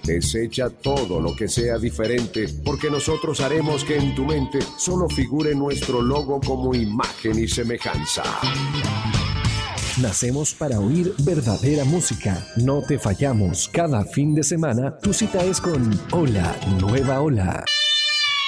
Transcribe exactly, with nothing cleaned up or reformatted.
Desecha todo lo que sea diferente, porque nosotros haremos que en tu mente solo figure nuestro logo como imagen y semejanza. Nacemos para oír verdadera música. No te fallamos. Cada fin de semana, tu cita es con Hola, Nueva Ola.